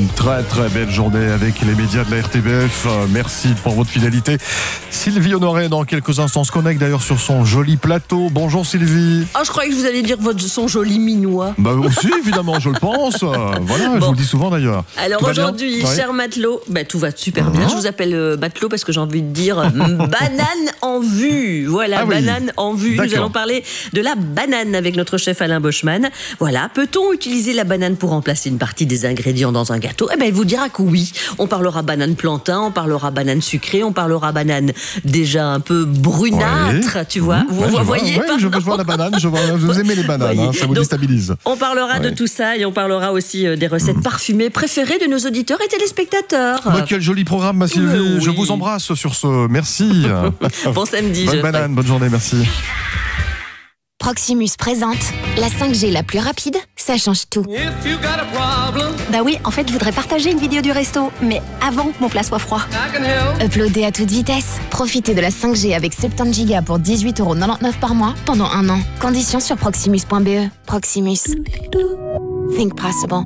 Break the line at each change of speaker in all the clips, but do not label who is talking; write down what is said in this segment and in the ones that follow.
très très belle journée avec les médias de la RTBF. Merci pour votre fidélité. Sylvie Honoré, dans quelques instants, se connecte d'ailleurs sur son joli plateau. Bonjour Sylvie.
Ah, je croyais que vous alliez dire son joli minois.
Bah aussi, évidemment, je le pense. Voilà, bon. Je vous le dis souvent d'ailleurs.
Alors aujourd'hui, cher matelot, tout va super bien. Je vous appelle matelot parce que j'ai envie de dire banane en vue. Voilà, banane en vue. D'accord. Nous allons parler de la banane avec notre chef Alain Boschman. Voilà, peut-on utiliser la banane pour remplacer une partie des ingrédients dans un gâteau? Il vous dira que oui. On parlera banane plantain, on parlera banane sucrée, on parlera banane déjà un peu brunâtre, tu vois. Vous voyez,
je vois la banane, vous aimez les bananes, ça vous déstabilise.
On parlera de tout ça et on parlera aussi des recettes parfumées préférées de nos auditeurs et téléspectateurs.
Quel joli programme, ma Sylvie. Je vous embrasse sur ce. Merci.
Bon samedi.
Bonne banane, bonne journée, merci.
Proximus présente la 5G la plus rapide, ça change tout.
Bah oui, en fait, je voudrais partager une vidéo du resto, mais avant que mon plat soit froid.
Uploader à toute vitesse. Profitez de la 5G avec 70 Go pour 18,99€ par mois pendant 1 an. Conditions sur proximus.be. Proximus. Think possible.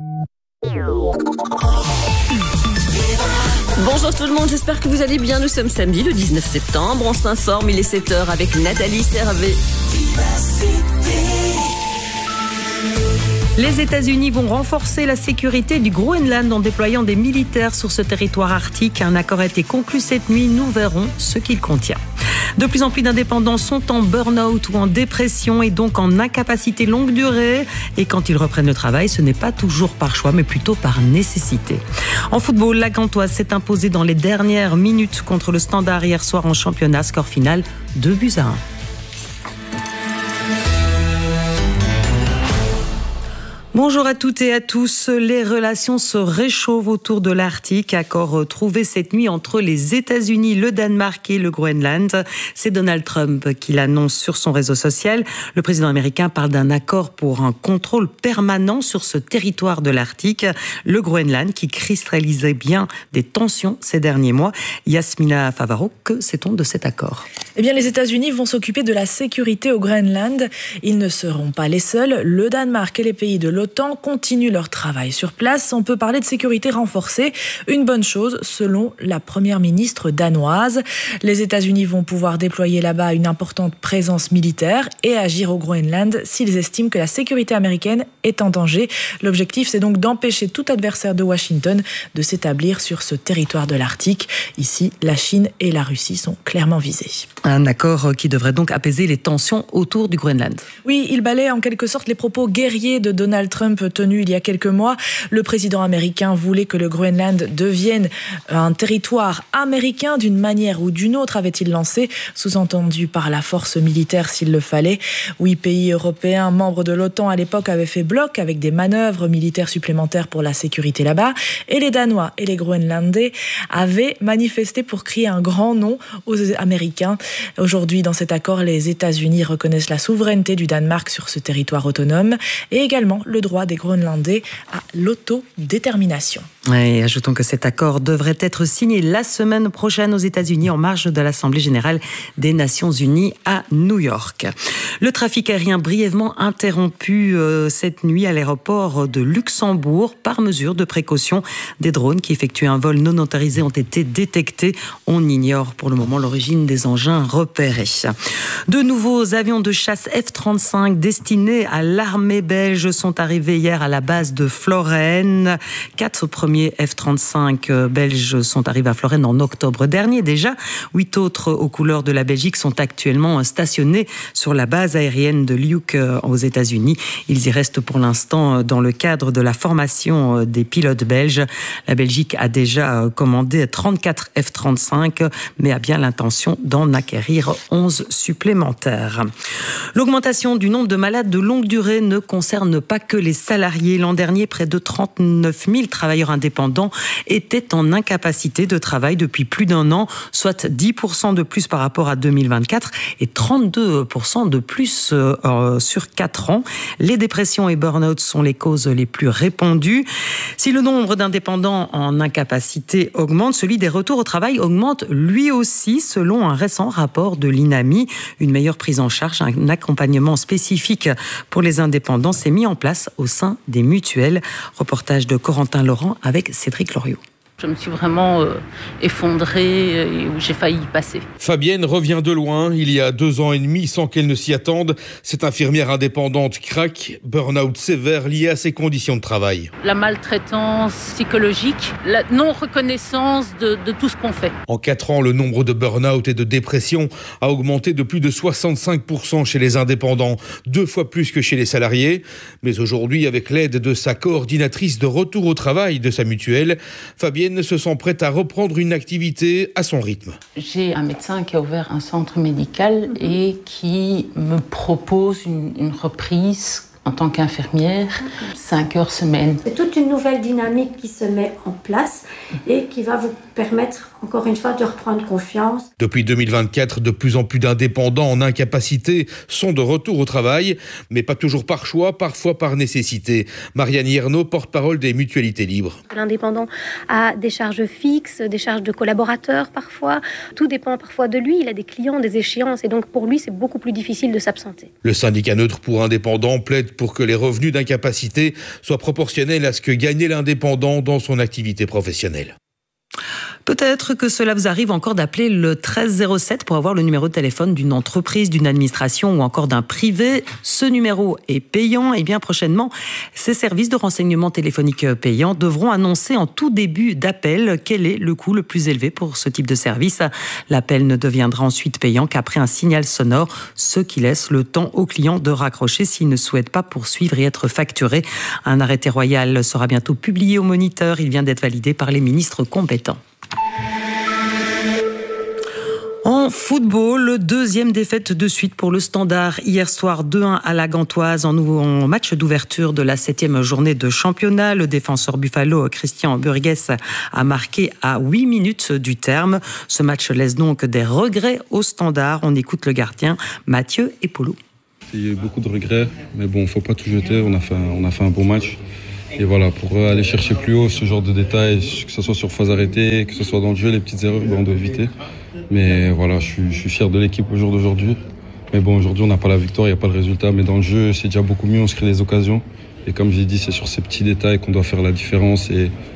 Bonjour tout le monde, j'espère que vous allez bien. Nous sommes samedi le 19 septembre. On s'informe, il est 7h avec Nathalie Servet.
Les États-Unis vont renforcer la sécurité du Groenland en déployant des militaires sur ce territoire arctique. Un accord a été conclu cette nuit. Nous verrons ce qu'il contient. De plus en plus d'indépendants sont en burn-out ou en dépression et donc en incapacité longue durée. Et quand ils reprennent le travail, ce n'est pas toujours par choix, mais plutôt par nécessité. En football, la Gantoise s'est imposée dans les dernières minutes contre le Standard hier soir en championnat. Score final 2-1. Bonjour à toutes et à tous. Les relations se réchauffent autour de l'Arctique. Accord trouvé cette nuit entre les États-Unis, le Danemark et le Groenland. C'est Donald Trump qui l'annonce sur son réseau social. Le président américain parle d'un accord pour un contrôle permanent sur ce territoire de l'Arctique. Le Groenland qui cristallisait bien des tensions ces derniers mois. Yasmina Favaro, que sait-on de cet accord?
Eh bien, les États-Unis vont s'occuper de la sécurité au Groenland. Ils ne seront pas les seuls. Le Danemark et les pays de l'OTAN continuent leur travail sur place. On peut parler de sécurité renforcée. Une bonne chose, selon la première ministre danoise. Les États-Unis vont pouvoir déployer là-bas une importante présence militaire et agir au Groenland s'ils estiment que la sécurité américaine est en danger. L'objectif, c'est donc d'empêcher tout adversaire de Washington de s'établir sur ce territoire de l'Arctique. Ici, la Chine et la Russie sont clairement visées.
Un accord qui devrait donc apaiser les tensions autour du Groenland.
Oui, il balaie en quelque sorte les propos guerriers de Donald Trump tenus il y a quelques mois. Le président américain voulait que le Groenland devienne un territoire américain d'une manière ou d'une autre, avait-il lancé, sous-entendu par la force militaire s'il le fallait. 8 pays européens membres de l'OTAN à l'époque avaient fait bloc avec des manœuvres militaires supplémentaires pour la sécurité là-bas. Et les Danois et les Groenlandais avaient manifesté pour crier un grand non aux Américains. Aujourd'hui, dans cet accord, les États-Unis reconnaissent la souveraineté du Danemark sur ce territoire autonome et également le droit des Groenlandais à l'autodétermination.
Et ajoutons que cet accord devrait être signé la semaine prochaine aux États-Unis en marge de l'Assemblée générale des Nations unies à New York. Le trafic aérien brièvement interrompu cette nuit à l'aéroport de Luxembourg par mesure de précaution. Des drones qui effectuaient un vol non autorisé ont été détectés. On ignore pour le moment l'origine des engins repérés. De nouveaux avions de chasse F-35 destinés à l'armée belge sont arrivés hier à la base de Florennes. 4 premiers F-35 belges sont arrivés à Florennes en octobre dernier déjà. 8 autres aux couleurs de la Belgique sont actuellement stationnés sur la base aérienne de Luke aux États-Unis. Ils y restent pour l'instant dans le cadre de la formation des pilotes belges. La Belgique a déjà commandé 34 F-35, mais a bien l'intention d'en acquérir 11 supplémentaires. L'augmentation du nombre de malades de longue durée ne concerne pas que les salariés. L'an dernier, près de 39 000 travailleurs indépendants étaient en incapacité de travail depuis plus d'1 an, soit 10% de plus par rapport à 2024 et 32% de plus sur 4 ans. Les dépressions et burn-out sont les causes les plus répandues. Si le nombre d'indépendants en incapacité augmente, celui des retours au travail augmente lui aussi, selon un récent rapport de l'INAMI. Une meilleure prise en charge, un accompagnement spécifique pour les indépendants s'est mis en place au sein des mutuelles. Reportage de Corentin Laurent avec Cédric Loriot.
Je me suis vraiment effondrée et j'ai failli y passer.
Fabienne revient de loin, il y a 2 ans et demi, sans qu'elle ne s'y attende. Cette infirmière indépendante craque, burn-out sévère lié à ses conditions de travail.
La maltraitance psychologique, la non-reconnaissance de tout ce qu'on fait.
En 4 ans, le nombre de burn-out et de dépression a augmenté de plus de 65% chez les indépendants, 2 fois plus que chez les salariés. Mais aujourd'hui, avec l'aide de sa coordinatrice de retour au travail de sa mutuelle, Fabienne se sent prête à reprendre une activité à son rythme.
J'ai un médecin qui a ouvert un centre médical et qui me propose une reprise en tant qu'infirmière, 5 heures semaine.
C'est toute une nouvelle dynamique qui se met en place et qui va vous permettre, encore une fois, de reprendre confiance.
Depuis 2024, de plus en plus d'indépendants en incapacité sont de retour au travail, mais pas toujours par choix, parfois par nécessité. Marianne Hiernaud, porte-parole des mutualités libres.
L'indépendant a des charges fixes, des charges de collaborateurs parfois. Tout dépend parfois de lui. Il a des clients, des échéances, et donc pour lui, c'est beaucoup plus difficile de s'absenter.
Le syndicat neutre pour indépendants plaide pour que les revenus d'incapacité soient proportionnels à ce que gagnait l'indépendant dans son activité professionnelle.
Peut-être que cela vous arrive encore d'appeler le 1307 pour avoir le numéro de téléphone d'une entreprise, d'une administration ou encore d'un privé. Ce numéro est payant et bien prochainement, ces services de renseignement téléphonique payants devront annoncer en tout début d'appel quel est le coût le plus élevé pour ce type de service. L'appel ne deviendra ensuite payant qu'après un signal sonore, ce qui laisse le temps au client de raccrocher s'il ne souhaite pas poursuivre et être facturé. Un arrêté royal sera bientôt publié au Moniteur. Il vient d'être validé par les ministres compétents. En football, 2e défaite de suite pour le Standard. Hier soir, 2-1 à la Gantoise en match d'ouverture de la 7e journée de championnat. Le défenseur buffalo Christian Burgues a marqué à 8 minutes du terme. Ce match laisse donc des regrets au Standard. On écoute le gardien Mathieu Epolo.
Il y a eu beaucoup de regrets, mais bon, il ne faut pas tout jeter. On a fait un bon match. Et voilà, pour aller chercher plus haut ce genre de détails, que ce soit sur phase arrêtée, que ce soit dans le jeu, les petites erreurs, on doit éviter. Mais voilà, je suis fier de l'équipe au jour d'aujourd'hui. Mais bon, aujourd'hui, on n'a pas la victoire, il n'y a pas le résultat. Mais dans le jeu, c'est déjà beaucoup mieux, on se crée des occasions. Et comme j'ai dit, c'est sur ces petits détails qu'on doit faire la différence. Et